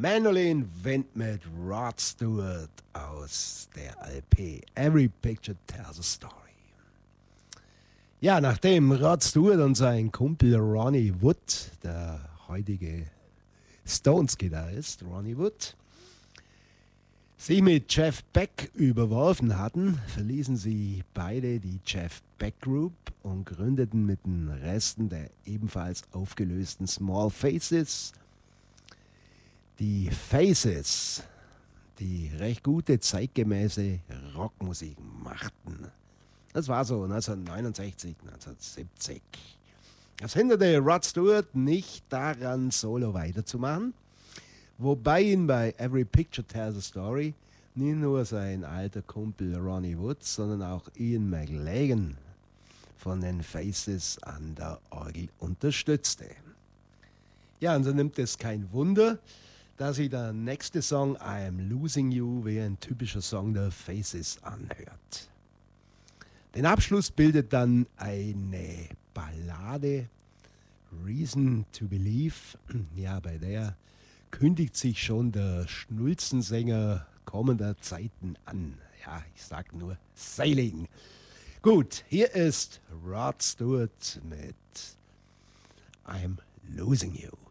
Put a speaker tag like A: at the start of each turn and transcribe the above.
A: Mandolin Wind mit Rod Stewart aus der LP Every Picture Tells a Story. Ja, nachdem Rod Stewart und sein Kumpel Ronnie Wood, der heutige Stones-Gitarrist Ronnie Wood, sich mit Jeff Beck überworfen hatten, verließen sie beide die Jeff Beck Group und gründeten mit den Resten der ebenfalls aufgelösten Small Faces die Faces, die recht gute zeitgemäße Rockmusik machten. Das war so 1969, 1970. Das hinderte Rod Stewart nicht daran, solo weiterzumachen, wobei ihn bei Every Picture Tells a Story nicht nur sein alter Kumpel Ronnie Wood, sondern auch Ian McLagan von den Faces an der Orgel unterstützte. Ja, und so nimmt es kein Wunder, dass sich der nächste Song I'm Losing You wie ein typischer Song der Faces anhört. Den Abschluss bildet dann eine Ballade, Reason to Believe. Ja, bei der kündigt sich schon der Schnulzensänger kommender Zeiten an. Ja, ich sag nur Sailing. Gut, hier ist Rod Stewart mit I'm Losing You.